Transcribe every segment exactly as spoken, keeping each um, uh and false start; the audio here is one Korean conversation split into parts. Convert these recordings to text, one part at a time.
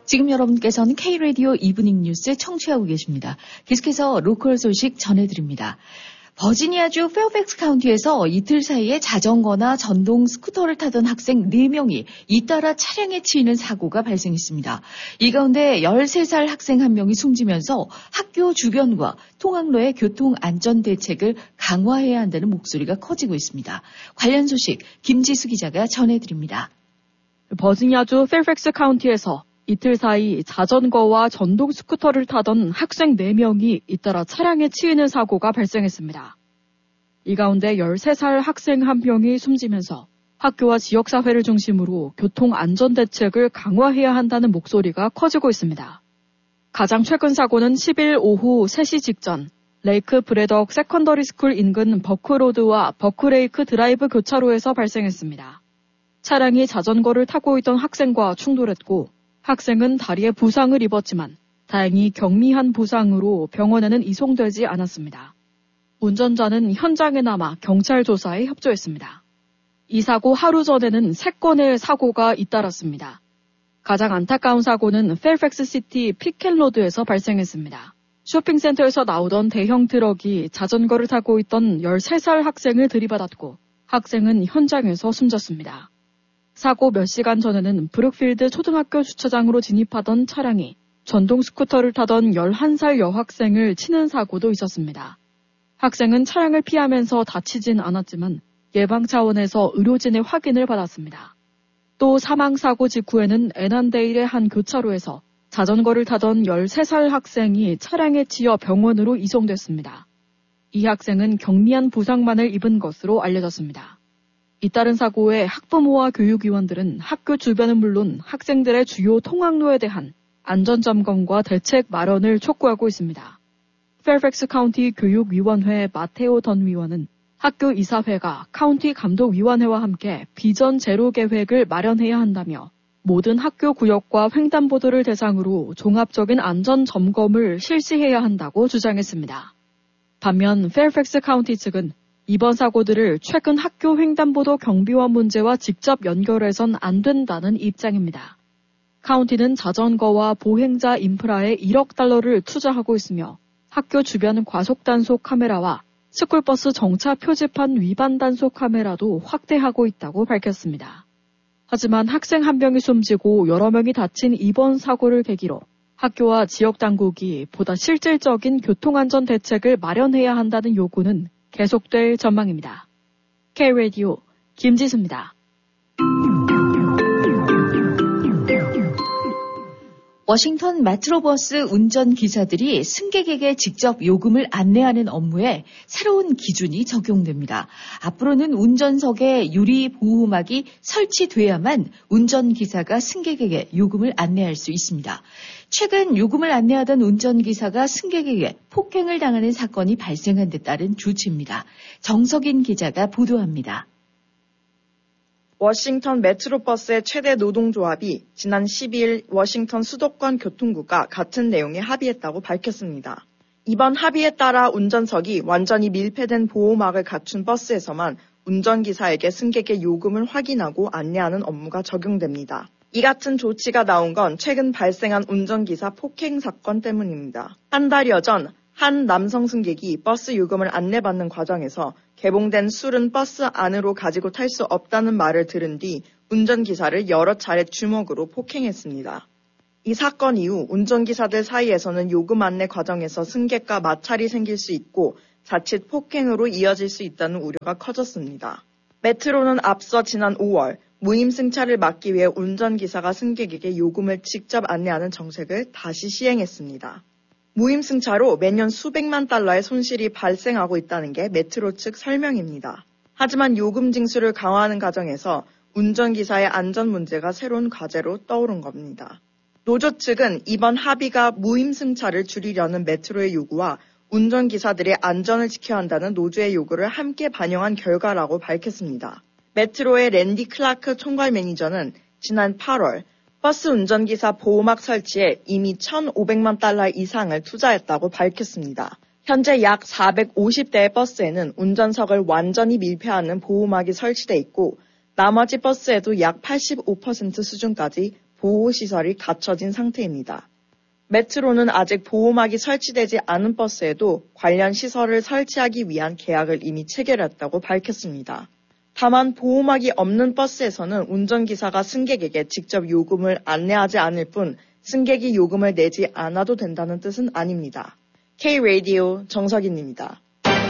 지금 여러분께서는 K-라디오 이브닝 뉴스 청취하고 계십니다. 계속해서 로컬 소식 전해드립니다. 버지니아주 페어팩스 카운티에서 이틀 사이에 자전거나 전동 스쿠터를 타던 학생 네 명이 잇따라 차량에 치이는 사고가 발생했습니다. 이 가운데 열세 살 학생 한 명이 숨지면서 학교 주변과 통학로의 교통 안전 대책을 강화해야 한다는 목소리가 커지고 있습니다. 관련 소식 김지수 기자가 전해드립니다. 버지니아주 페어팩스 카운티에서 이틀 사이 자전거와 전동 스쿠터를 타던 학생 네 명이 잇따라 차량에 치이는 사고가 발생했습니다. 이 가운데 열세 살 학생 한 명이 숨지면서 학교와 지역사회를 중심으로 교통 안전 대책을 강화해야 한다는 목소리가 커지고 있습니다. 가장 최근 사고는 십일 오후 세 시 직전 레이크 브래덕 세컨더리 스쿨 인근 버크로드와 버크레이크 드라이브 교차로에서 발생했습니다. 차량이 자전거를 타고 있던 학생과 충돌했고 학생은 다리에 부상을 입었지만 다행히 경미한 부상으로 병원에는 이송되지 않았습니다. 운전자는 현장에 남아 경찰 조사에 협조했습니다. 이 사고 하루 전에는 세 건의 사고가 잇따랐습니다. 가장 안타까운 사고는 페어팩스 시티 피켄로드에서 발생했습니다. 쇼핑센터에서 나오던 대형 트럭이 자전거를 타고 있던 열세 살 학생을 들이받았고 학생은 현장에서 숨졌습니다. 사고 몇 시간 전에는 브룩필드 초등학교 주차장으로 진입하던 차량이 전동 스쿠터를 타던 열한 살 여학생을 치는 사고도 있었습니다. 학생은 차량을 피하면서 다치진 않았지만 예방 차원에서 의료진의 확인을 받았습니다. 또 사망사고 직후에는 애난데일의 한 교차로에서 자전거를 타던 열세 살 학생이 차량에 치여 병원으로 이송됐습니다. 이 학생은 경미한 부상만을 입은 것으로 알려졌습니다. 잇따른 사고에 학부모와 교육위원들은 학교 주변은 물론 학생들의 주요 통학로에 대한 안전점검과 대책 마련을 촉구하고 있습니다. 페어팩스 카운티 교육위원회 마테오 던 위원은 학교 이사회가 카운티 감독위원회와 함께 비전 제로 계획을 마련해야 한다며 모든 학교 구역과 횡단보도를 대상으로 종합적인 안전 점검을 실시해야 한다고 주장했습니다. 반면 페어팩스 카운티 측은 이번 사고들을 최근 학교 횡단보도 경비원 문제와 직접 연결해선 안 된다는 입장입니다. 카운티는 자전거와 보행자 인프라에 일억 달러를 투자하고 있으며 학교 주변 과속 단속 카메라와 스쿨버스 정차 표지판 위반 단속 카메라도 확대하고 있다고 밝혔습니다. 하지만 학생 한 명이 숨지고 여러 명이 다친 이번 사고를 계기로 학교와 지역 당국이 보다 실질적인 교통안전 대책을 마련해야 한다는 요구는 계속될 전망입니다. K-라디오 김지수입니다. 워싱턴 메트로버스 운전기사들이 승객에게 직접 요금을 안내하는 업무에 새로운 기준이 적용됩니다. 앞으로는 운전석에 유리 보호막이 설치돼야만 운전기사가 승객에게 요금을 안내할 수 있습니다. 최근 요금을 안내하던 운전기사가 승객에게 폭행을 당하는 사건이 발생한 데 따른 조치입니다. 정석인 기자가 보도합니다. 워싱턴 메트로버스의 최대 노동조합이 지난 십이일 워싱턴 수도권 교통부가 같은 내용에 합의했다고 밝혔습니다. 이번 합의에 따라 운전석이 완전히 밀폐된 보호막을 갖춘 버스에서만 운전기사에게 승객의 요금을 확인하고 안내하는 업무가 적용됩니다. 이 같은 조치가 나온 건 최근 발생한 운전기사 폭행 사건 때문입니다. 한 달여 전 한 남성 승객이 버스 요금을 안내받는 과정에서 개봉된 술은 버스 안으로 가지고 탈 수 없다는 말을 들은 뒤 운전기사를 여러 차례 주먹으로 폭행했습니다. 이 사건 이후 운전기사들 사이에서는 요금 안내 과정에서 승객과 마찰이 생길 수 있고 자칫 폭행으로 이어질 수 있다는 우려가 커졌습니다. 메트로는 앞서 지난 오월 무임승차를 막기 위해 운전기사가 승객에게 요금을 직접 안내하는 정책을 다시 시행했습니다. 무임승차로 매년 수백만 달러의 손실이 발생하고 있다는 게 메트로 측 설명입니다. 하지만 요금 징수를 강화하는 과정에서 운전기사의 안전 문제가 새로운 과제로 떠오른 겁니다. 노조 측은 이번 합의가 무임승차를 줄이려는 메트로의 요구와 운전기사들의 안전을 지켜야 한다는 노조의 요구를 함께 반영한 결과라고 밝혔습니다. 메트로의 랜디 클라크 총괄 매니저는 지난 팔월 버스 운전기사 보호막 설치에 이미 천오백만 달러 이상을 투자했다고 밝혔습니다. 현재 약 사백오십 대의 버스에는 운전석을 완전히 밀폐하는 보호막이 설치돼 있고 나머지 버스에도 약 팔십오 퍼센트 수준까지 보호시설이 갖춰진 상태입니다. 메트로는 아직 보호막이 설치되지 않은 버스에도 관련 시설을 설치하기 위한 계약을 이미 체결했다고 밝혔습니다. 다만 보호막이 없는 버스에서는 운전기사가 승객에게 직접 요금을 안내하지 않을 뿐 승객이 요금을 내지 않아도 된다는 뜻은 아닙니다. K-라디오 정석인입니다.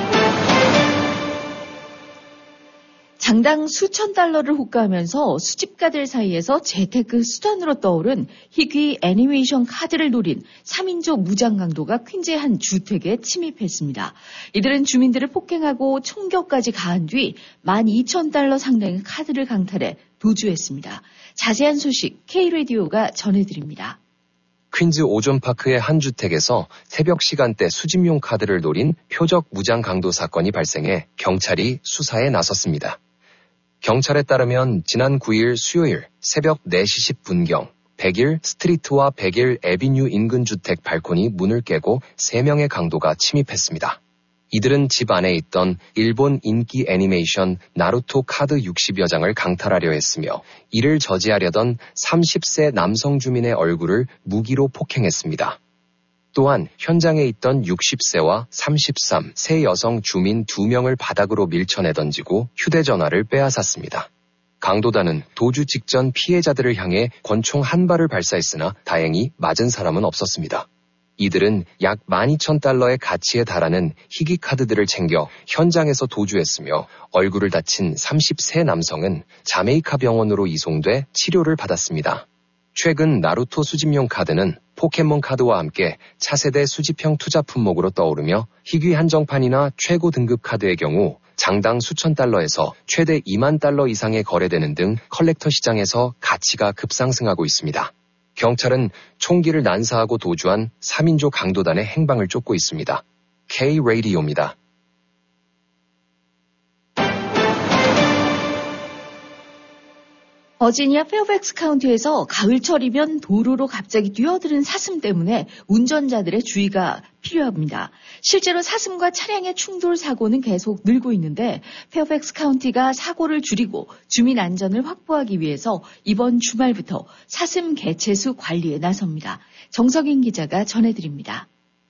장당 수천 달러를 호가하면서 수집가들 사이에서 재테크 수단으로 떠오른 희귀 애니메이션 카드를 노린 삼 인조 무장강도가 퀸즈의 한 주택에 침입했습니다. 이들은 주민들을 폭행하고 총격까지 가한 뒤 만 이천 달러 상당의 카드를 강탈해 도주했습니다. 자세한 소식 K-라디오가 전해드립니다. 퀸즈 오존파크의 한 주택에서 새벽 시간대 수집용 카드를 노린 표적 무장강도 사건이 발생해 경찰이 수사에 나섰습니다. 경찰에 따르면 지난 구일 수요일 새벽 네 시 십 분경 백일 스트리트와 백일 애비뉴 인근 주택 발코니 문을 깨고 세 명의 강도가 침입했습니다. 이들은 집 안에 있던 일본 인기 애니메이션 나루토 카드 육십여 장을 강탈하려 했으며 이를 저지하려던 삼십 세 남성 주민의 얼굴을 무기로 폭행했습니다. 또한 현장에 있던 육십 세와 삼십삼 세 여성 주민 두 명을 바닥으로 밀쳐내 던지고 휴대전화를 빼앗았습니다. 강도단은 도주 직전 피해자들을 향해 권총 한 발을 발사했으나 다행히 맞은 사람은 없었습니다. 이들은 약 만 이천 달러의 가치에 달하는 희귀 카드들을 챙겨 현장에서 도주했으며 얼굴을 다친 삼십 세 남성은 자메이카 병원으로 이송돼 치료를 받았습니다. 최근 나루토 수집용 카드는 포켓몬 카드와 함께 차세대 수집형 투자 품목으로 떠오르며 희귀 한정판이나 최고 등급 카드의 경우 장당 수천 달러에서 최대 이만 달러 이상에 거래되는 등 컬렉터 시장에서 가치가 급상승하고 있습니다. 경찰은 총기를 난사하고 도주한 삼 인조 강도단의 행방을 쫓고 있습니다. K-라디오입니다. 버지니아 페어팩스 카운티에서 가을철이면 도로로 갑자기 뛰어드는 사슴 때문에 운전자들의 주의가 필요합니다. 실제로 사슴과 차량의 충돌 사고는 계속 늘고 있는데 페어팩스 카운티가 사고를 줄이고 주민 안전을 확보하기 위해서 이번 주말부터 사슴 개체수 관리에 나섭니다. 정석인 기자가 전해드립니다.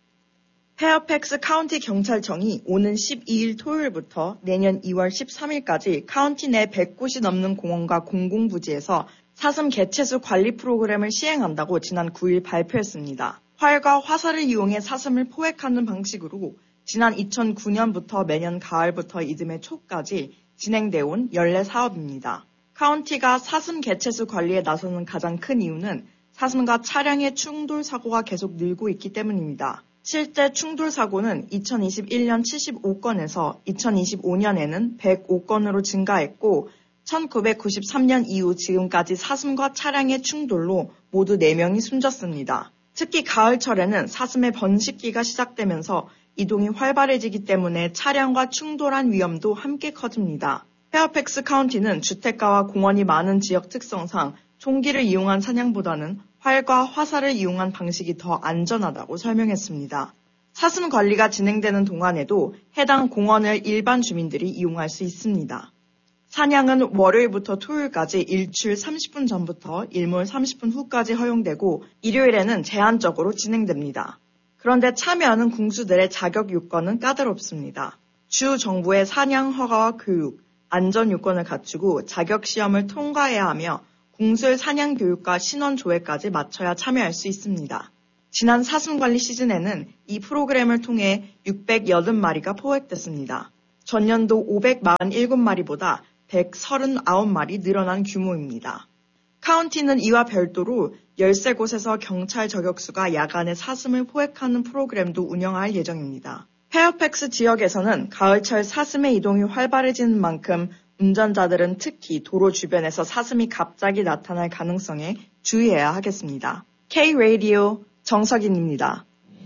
페어팩스 카운티 경찰청이 오는 십이일 토요일부터 내년 이월 십삼일까지 카운티 내 백 곳이 넘는 공원과 공공부지에서 사슴 개체수 관리 프로그램을 시행한다고 지난 구일 발표했습니다. 활과 화살을 이용해 사슴을 포획하는 방식으로 지난 이천구년부터 매년 가을부터 이듬해 초까지 진행되어 온 연례 사업입니다. 카운티가 사슴 개체수 관리에 나서는 가장 큰 이유는 사슴과 차량의 충돌 사고가 계속 늘고 있기 때문입니다. 실제 충돌 사고는 이천이십일년 칠십오 건에서 이천이십오년에는 백오 건으로 증가했고 천구백구십삼년 이후 지금까지 사슴과 차량의 충돌로 모두 네 명이 숨졌습니다. 특히 가을철에는 사슴의 번식기가 시작되면서 이동이 활발해지기 때문에 차량과 충돌한 위험도 함께 커집니다. 페어팩스 카운티는 주택가와 공원이 많은 지역 특성상 총기를 이용한 사냥보다는 활과 화살을 이용한 방식이 더 안전하다고 설명했습니다. 사슴 관리가 진행되는 동안에도 해당 공원을 일반 주민들이 이용할 수 있습니다. 사냥은 월요일부터 토요일까지 일출 삼십 분 전부터 일몰 삼십 분 후까지 허용되고 일요일에는 제한적으로 진행됩니다. 그런데 참여하는 궁수들의 자격 요건은 까다롭습니다. 주 정부의 사냥 허가와 교육, 안전 요건을 갖추고 자격 시험을 통과해야 하며 궁술 사냥 교육과 신원 조회까지 마쳐야 참여할 수 있습니다. 지난 사슴관리 시즌에는 이 프로그램을 통해 육백팔십 마리가 포획됐습니다. 전년도 오백사십칠 마리보다 백삼십구 마리 늘어난 규모입니다. 카운티는 이와 별도로 열세 곳에서 경찰 저격수가 야간에 사슴을 포획하는 프로그램도 운영할 예정입니다. 페어팩스 지역에서는 가을철 사슴의 이동이 활발해지는 만큼 운전자들은 특히 도로 주변에서 사슴이 갑자기 나타날 가능성에 주의해야 하겠습니다. K-라디오 정석인입니다.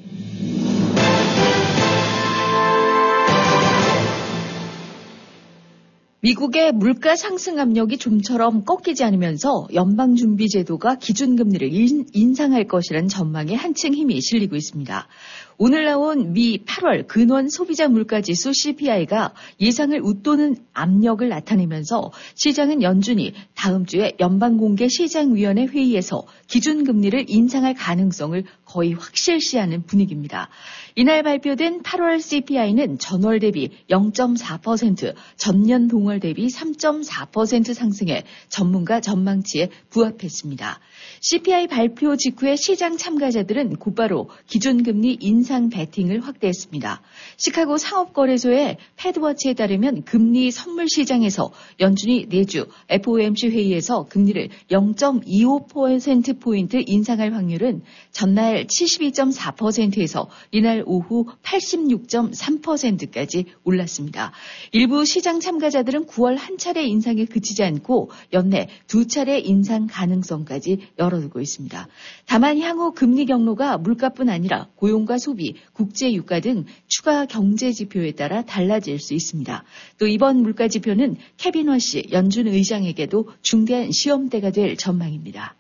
미국의 물가 상승 압력이 좀처럼 꺾이지 않으면서 연방준비제도가 기준금리를 인상할 것이라는 전망에 한층 힘이 실리고 있습니다. 오늘 나온 미 팔월 근원 소비자 물가지수 씨피아이가 예상을 웃도는 압력을 나타내면서 시장은 연준이 다음 주에 연방공개시장위원회 회의에서 기준금리를 인상할 가능성을 거의 확실시하는 분위기입니다. 이날 발표된 팔월 씨피아이는 전월 대비 영 점 사 퍼센트, 전년 동월 대비 삼 점 사 퍼센트 상승해 전문가 전망치에 부합했습니다. 씨피아이 발표 직후에 시장 참가자들은 곧바로 기준금리 인상 베팅을 확대했습니다. 시카고 상업거래소의 패드워치에 따르면 금리 선물 시장에서 연준이 내주 에프오엠씨 회의에서 금리를 영 점 이오 퍼센트포인트 인상할 확률은 전날 칠십이 점 사 퍼센트에서 이날 오후 팔십육 점 삼 퍼센트까지 올랐습니다. 일부 시장 참가자들은 구월 한 차례 인상에 그치지 않고 연내 두 차례 인상 가능성까지 열어두고 있습니다. 다만 향후 금리 경로가 물가뿐 아니라 고용과 소비, 국제 유가 등 추가 경제 지표에 따라 달라질 수 있습니다. 또 이번 물가 지표는 케빈 워시 연준 의장에게도 중대한 시험대가 될 전망입니다.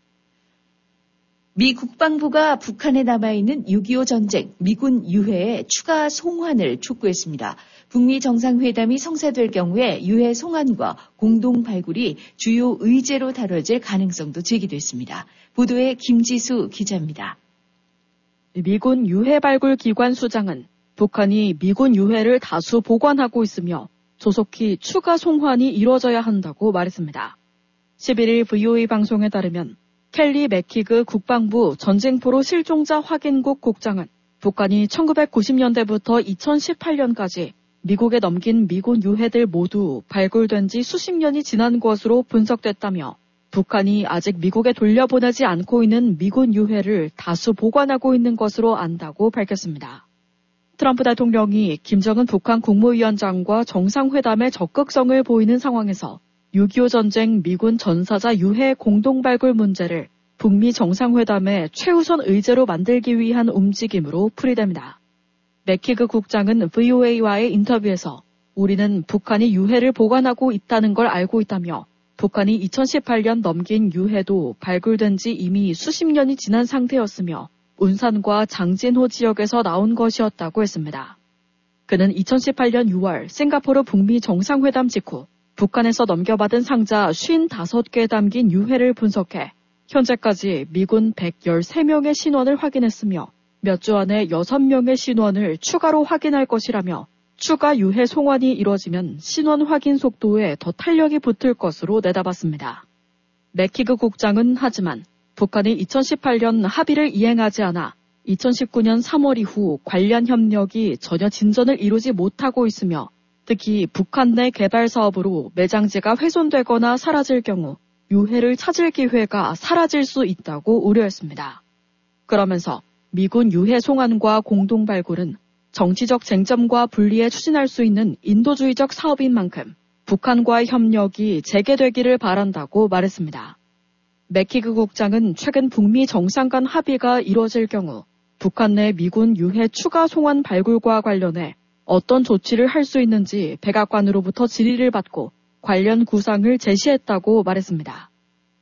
미 국방부가 북한에 남아있는 육이오 전쟁 미군 유해의 추가 송환을 촉구했습니다. 북미 정상회담이 성사될 경우에 유해 송환과 공동 발굴이 주요 의제로 다뤄질 가능성도 제기됐습니다. 보도에 김지수 기자입니다. 미군 유해 발굴 기관 수장은 북한이 미군 유해를 다수 보관하고 있으며 조속히 추가 송환이 이루어져야 한다고 말했습니다. 십일일 브이오에이 방송에 따르면 켈리 맥키그 국방부 전쟁포로 실종자 확인국 국장은 북한이 천구백구십 년대부터 이천십팔 년까지 미국에 넘긴 미군 유해들 모두 발굴된 지 수십 년이 지난 것으로 분석됐다며 북한이 아직 미국에 돌려보내지 않고 있는 미군 유해를 다수 보관하고 있는 것으로 안다고 밝혔습니다. 트럼프 대통령이 김정은 북한 국무위원장과 정상회담에 적극성을 보이는 상황에서 육이오 전쟁 미군 전사자 유해 공동 발굴 문제를 북미 정상회담의 최우선 의제로 만들기 위한 움직임으로 풀이됩니다. 맥키그 국장은 브이오에이와의 인터뷰에서 우리는 북한이 유해를 보관하고 있다는 걸 알고 있다며 북한이 이천십팔 년 넘긴 유해도 발굴된 지 이미 수십 년이 지난 상태였으며 운산과 장진호 지역에서 나온 것이었다고 했습니다. 그는 이천십팔 년 유월 싱가포르 북미 정상회담 직후 북한에서 넘겨받은 상자 오십오 개 담긴 유해를 분석해 현재까지 미군 백십삼 명의 신원을 확인했으며 몇 주 안에 여섯 명의 신원을 추가로 확인할 것이라며 추가 유해 송환이 이뤄지면 신원 확인 속도에 더 탄력이 붙을 것으로 내다봤습니다. 맥키그 국장은 하지만 북한이 이천십팔 년 합의를 이행하지 않아 이천십구 년 삼월 이후 관련 협력이 전혀 진전을 이루지 못하고 있으며 특히 북한 내 개발 사업으로 매장지가 훼손되거나 사라질 경우 유해를 찾을 기회가 사라질 수 있다고 우려했습니다. 그러면서 미군 유해 송환과 공동 발굴은 정치적 쟁점과 분리해 추진할 수 있는 인도주의적 사업인 만큼 북한과의 협력이 재개되기를 바란다고 말했습니다. 맥키그 국장은 최근 북미 정상 간 합의가 이뤄질 경우 북한 내 미군 유해 추가 송환 발굴과 관련해 어떤 조치를 할 수 있는지 백악관으로부터 질의를 받고 관련 구상을 제시했다고 말했습니다.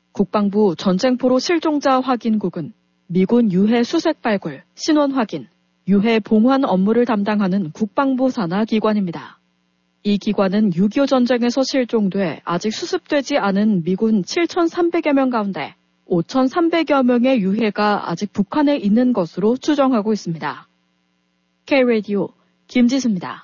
국방부 전쟁포로 실종자 확인국은 미군 유해 수색 발굴, 신원 확인, 유해 봉환 업무를 담당하는 국방부 산하 기관입니다. 이 기관은 육이오 전쟁에서 실종돼 아직 수습되지 않은 미군 칠천삼백여 명 가운데 오천삼백여 명의 유해가 아직 북한에 있는 것으로 추정하고 있습니다. K-라디오 김지수입니다.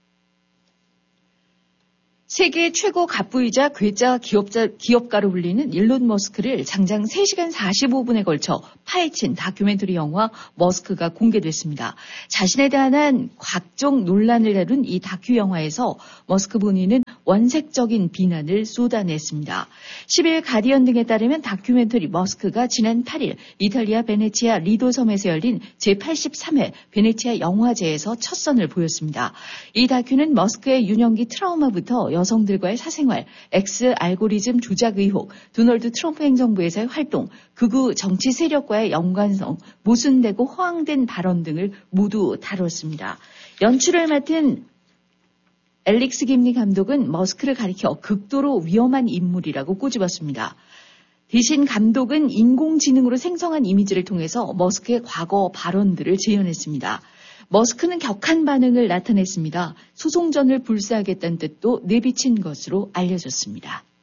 세계 최고 갑부이자 괴짜 기업자, 기업가로 불리는 일론 머스크를 장장 세 시간 사십오 분에 걸쳐 파헤친 다큐멘터리 영화 머스크가 공개됐습니다. 자신에 대한 각종 논란을 다룬 이 다큐 영화에서 머스크 본인은 원색적인 비난을 쏟아냈습니다. 십일 가디언 등에 따르면 다큐멘터리 머스크가 지난 팔일 이탈리아 베네치아 리도 섬에서 열린 제팔십삼 회 베네치아 영화제에서 첫 선을 보였습니다. 이 다큐는 머스크의 유년기 트라우마부터 여성들과의 사생활, X 알고리즘 조작 의혹, 도널드 트럼프 행정부에서의 활동, 극우 정치 세력과의 연관성, 모순되고 허황된 발언 등을 모두 다뤘습니다. 연출을 맡은 앨릭스 김리 감독은 머스크를 가리켜 극도로 위험한 인물이라고 꼬집었습니다. 대신 감독은 인공지능으로 생성한 이미지를 통해서 머스크의 과거 발언들을 재현했습니다. 머스크는 격한 반응을 나타냈습니다. 소송전을 불사하겠다는 뜻도 내비친 것으로 알려졌습니다.